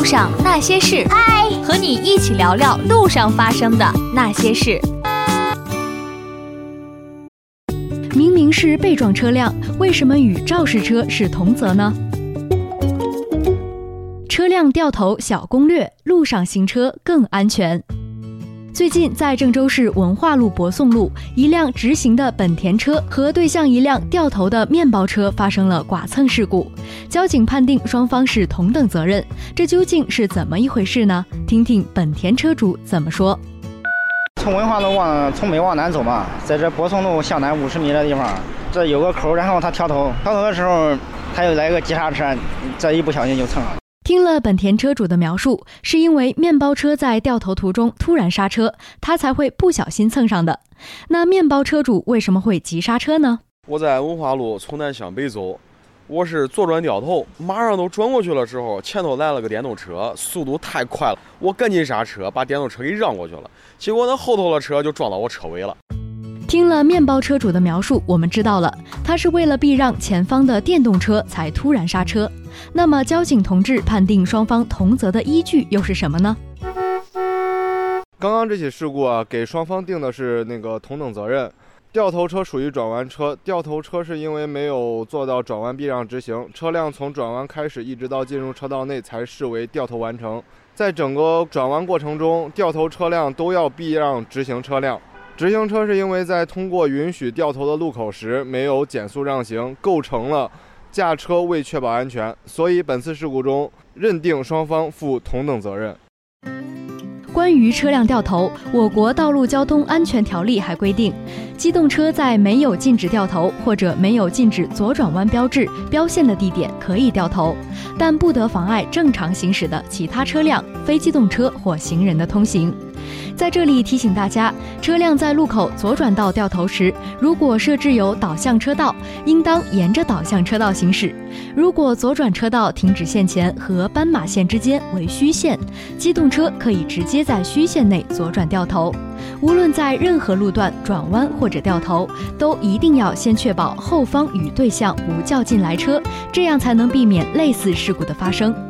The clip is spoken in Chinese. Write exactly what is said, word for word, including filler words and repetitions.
上那些事， 嗨， 和你一起聊聊路上发生的那些事。 明明是被撞车辆，为什么与肇事车是同责呢？车辆掉头小攻略，路上行车更安全。最近在郑州市文化路博宋路，一辆直行的本田车和对向一辆掉头的面包车发生了剐蹭事故，交警判定双方是同等责任，这究竟是怎么一回事呢？听听本田车主怎么说。 从文化路往从北往南走嘛，在这博宋路向南五十米的地方，这有个口，然后他跳头，跳头的时候他又来个急刹车，这一不小心就蹭了。 听了本田车主的描述，是因为面包车在掉头途中突然刹车，他才会不小心蹭上的。那面包车主为什么会急刹车呢？ 我在文化路从南向北走，我是左转掉头，马上都转过去了之后，前头来了个电动车，速度太快了，我赶紧刹车，把电动车给让过去了，结果那后头的车就撞到我车尾了。 听了面包车主的描述，我们知道了，他是为了避让前方的电动车才突然刹车。那么交警同志判定双方同责的依据又是什么呢？ 刚刚这起事故啊，给双方定的是那个同等责任。掉头车属于转弯车，掉头车是因为没有做到转弯避让直行，车辆从转弯开始一直到进入车道内才视为掉头完成。在整个转弯过程中，掉头车辆都要避让直行车辆。直行车是因为在通过允许掉头的路口时没有减速让行，构成了驾车未确保安全，所以本次事故中认定双方负同等责任。 关于车辆掉头，我国道路交通安全条例还规定，机动车在没有禁止掉头或者没有禁止左转弯标志标线的地点可以掉头，但不得妨碍正常行驶的其他车辆、非机动车或行人的通行。在这里提醒大家，车辆在路口左转道掉头时，如果设置有导向车道，应当沿着导向车道行驶。如果左转车道停止线前和斑马线之间为虚线，机动车可以直接在虚线内左转掉头。无论在任何路段转弯或者掉头，都一定要先确保后方与对向无较劲来车，这样才能避免类似事故的发生。